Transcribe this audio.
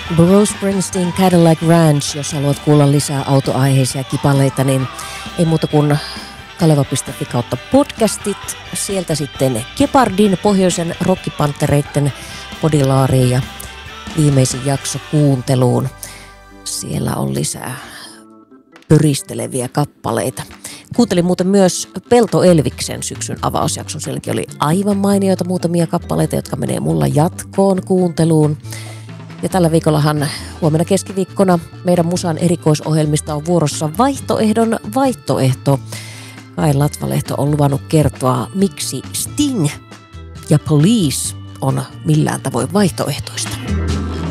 Bruce Springsteen Cadillac Ranch. Jos haluat kuulla lisää autoaiheisia kipaleita, niin ei muuta kuin kaleva.fi kautta podcastit. Sieltä sitten Gepardin pohjoisen rockipanttereitten podilaariin ja viimeisin jakso kuunteluun. Siellä on lisää pöristeleviä kappaleita. Kuuntelin muuten myös Pelto Elviksen syksyn avausjakson. Sielläkin oli aivan mainioita muutamia kappaleita, jotka menee mulla jatkoon kuunteluun. Ja tällä viikollahan huomenna keskiviikkona meidän musan erikoisohjelmista on vuorossa Vaihtoehdon vaihtoehto. Kai Latvalehto on luvannut kertoa, miksi Sting ja Police on millään tavoin vaihtoehtoista.